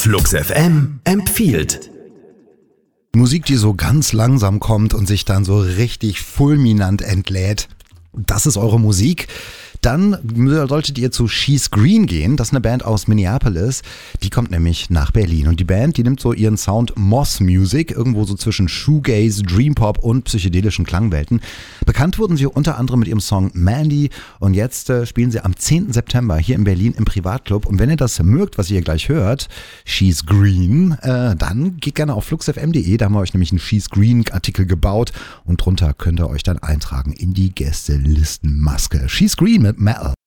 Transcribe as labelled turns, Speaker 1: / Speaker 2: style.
Speaker 1: Flux FM empfiehlt.
Speaker 2: Musik, die so ganz langsam kommt und sich dann so richtig fulminant entlädt. Das ist eure Musik. Dann solltet ihr zu She's Green gehen. Das ist eine Band aus Minneapolis. Die kommt nämlich nach Berlin. Und die Band, die nimmt so ihren Sound Moss Music, irgendwo so zwischen Shoegaze, Dreampop und psychedelischen Klangwelten. Bekannt wurden sie unter anderem mit ihrem Song Mandy. Und jetzt spielen sie am 10. September hier in Berlin im Privatclub. Und wenn ihr das mögt, was ihr gleich hört, She's Green, dann geht gerne auf fluxfm.de. Da haben wir euch nämlich einen She's Green Artikel gebaut. Und drunter könnt ihr euch dann eintragen in die Gästelistenmaske. She's Green mit Metal.